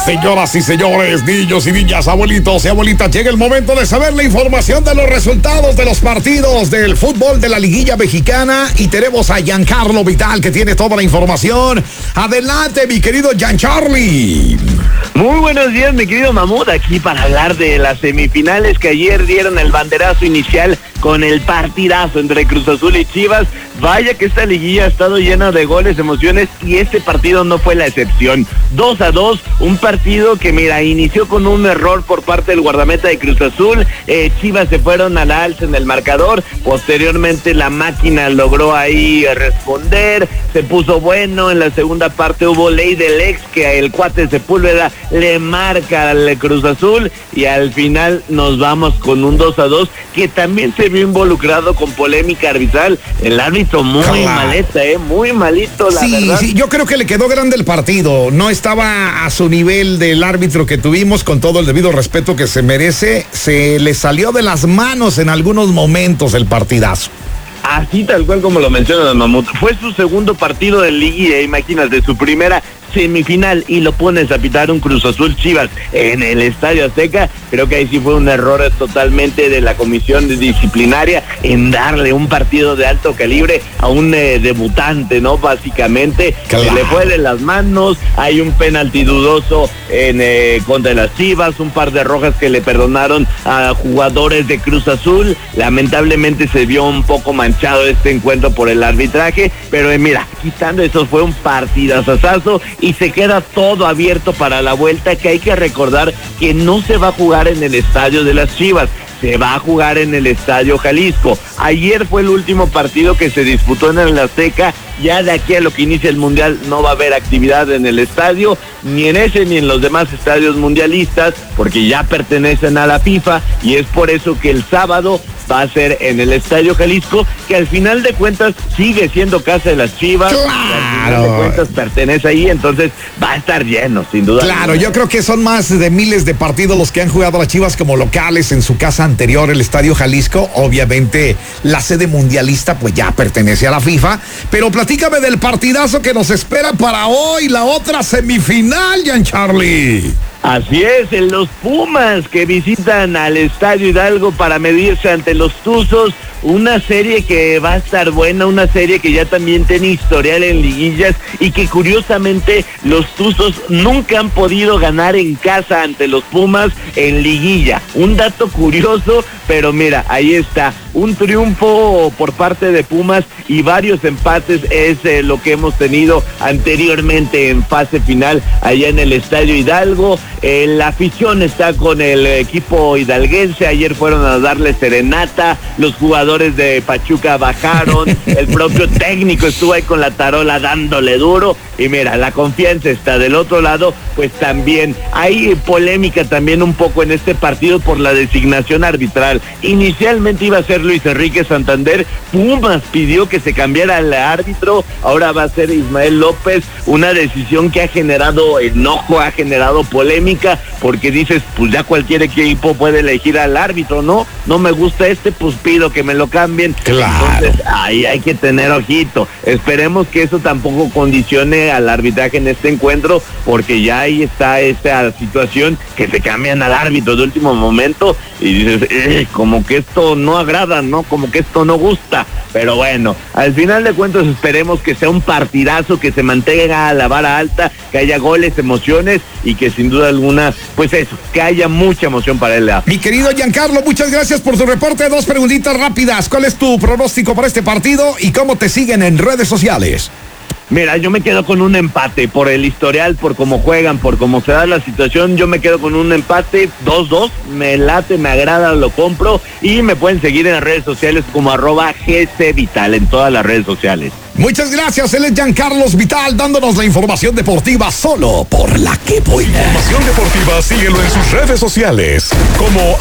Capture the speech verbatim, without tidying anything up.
Señoras y señores, niños y niñas, abuelitos y abuelitas, llega el momento de saber la información de los resultados de los partidos del fútbol de la Liguilla Mexicana y tenemos a Giancarlo Vital que tiene toda la información. Adelante, mi querido Giancarli. Muy buenos días, mi querido Mamut, aquí para hablar de las semifinales que ayer dieron el banderazo inicial con el partidazo entre Cruz Azul y Chivas. Vaya que esta liguilla ha estado llena de goles, emociones, y este partido no fue la excepción. dos a dos, un partido que, mira, inició con un error por parte del guardameta de Cruz Azul. eh, Chivas se fueron a la alza en el marcador, posteriormente la máquina logró ahí responder, se puso bueno. En la segunda parte hubo ley del ex, que el cuate Sepúlveda le marca al Cruz Azul, y al final nos vamos con un dos a dos, que también se vio involucrado con polémica arbitral. El árbitro muy claro. maleta, eh, muy malito, la sí, verdad. Sí, yo creo que le quedó grande el partido. No estaba a su nivel del árbitro que tuvimos, con todo el debido respeto que se merece. Se le salió de las manos en algunos momentos el partidazo. Así tal cual como lo menciona Mamut. Fue su segundo partido de liguilla, imagínate, su primera semifinal, y lo pones a pitar un Cruz Azul Chivas en el Estadio Azteca. Creo que ahí sí fue un error totalmente de la comisión disciplinaria en darle un partido de alto calibre a un eh, debutante, ¿no? Básicamente, claro. Se le fue de las manos. Hay un penalti dudoso en eh, contra las Chivas, un par de rojas que le perdonaron a jugadores de Cruz Azul. Lamentablemente se vio un poco manchado este encuentro por el arbitraje, pero eh, mira, quitando eso, fue un partidazazazo y se queda todo abierto para la vuelta, que hay que recordar que no se va a jugar en el estadio de las Chivas, se va a jugar en el Estadio Jalisco. Ayer fue el último partido que se disputó en el Azteca. Ya de aquí a lo que inicia el Mundial no va a haber actividad en el estadio, ni en ese ni en los demás estadios mundialistas, porque ya pertenecen a la FIFA, y es por eso que el sábado va a ser en el Estadio Jalisco, que al final de cuentas sigue siendo casa de las Chivas. Claro. Al final de cuentas pertenece ahí, entonces va a estar lleno, sin duda. Claro, yo creo que son más de miles de partidos los que han jugado las Chivas como locales en su casa anterior, el Estadio Jalisco. Obviamente la sede mundialista pues ya pertenece a la FIFA, pero platícame del partidazo que nos espera para hoy, la otra semifinal, Giancarli. Así es, en los Pumas que visitan al Estadio Hidalgo para medirse ante los Tuzos. Una serie que va a estar buena, una serie que ya también tiene historial en liguillas y que curiosamente los Tuzos nunca han podido ganar en casa ante los Pumas en liguilla. Un dato curioso, pero mira, ahí está. Un triunfo por parte de Pumas y varios empates es eh, lo que hemos tenido anteriormente en fase final allá en el Estadio Hidalgo. Eh, la afición está con el equipo hidalguense. Ayer fueron a darle serenata, los jugadores de Pachuca bajaron, el propio técnico estuvo ahí con la tarola dándole duro, y mira, la confianza está del otro lado. Pues también hay polémica también un poco en este partido por la designación arbitral. Inicialmente iba a ser Luis Enrique Santander, Pumas pidió que se cambiara el árbitro, ahora va a ser Ismael López, una decisión que ha generado enojo, ha generado polémica, porque dices, pues ya cualquier equipo puede elegir al árbitro, ¿no? No me gusta este, pues pido que me lo cambien. Claro. Entonces ahí hay que tener ojito. Esperemos que eso tampoco condicione al arbitraje en este encuentro, porque ya ahí está esta situación que se cambian al árbitro de último momento y dices, eh, como que esto no agrada, ¿no? Como que esto no gusta. Pero bueno, al final de cuentas esperemos que sea un partidazo, que se mantenga la vara alta, que haya goles, emociones y que sin duda alguna, pues eso, que haya mucha emoción para el. Mi querido Giancarlo, muchas gracias por tu reporte. Dos preguntitas rápidas. ¿Cuál es tu pronóstico para este partido y cómo te siguen en redes sociales? Mira, yo me quedo con un empate por el historial, por cómo juegan, por cómo se da la situación. Yo me quedo con un empate dos dos, me late, me agrada, lo compro, y me pueden seguir en las redes sociales como arroba gcvital en todas las redes sociales. Muchas gracias, él es Giancarlo Vital dándonos la información deportiva solo por La Que Buena. Información deportiva, síguelo en sus redes sociales como